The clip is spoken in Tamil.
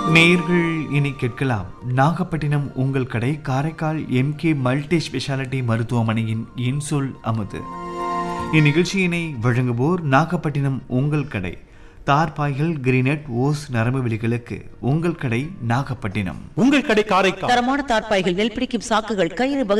நேர்கள் இனி கேட்கலாம் நாகப்பட்டினம் உங்கள் கடை காரைக்கால் எம்கே மல்டி ஸ்பெஷாலிட்டி மருத்துவமனையின் இன்சொல் அமுது. இந்நிகழ்ச்சியினை வழங்குவோர் நாகப்பட்டினம் உங்கள் கடை தார்பாய்கள் கிரீனட் ஓஸ் நரம்பு விலிகளுக்கு உங்கள் கடை நாகப்பட்டினம். உங்கள் கடை காரைக்கால். தரமான தார்பாய்கள், நெல் பிடிக்கும் சாக்குகள், கயிறு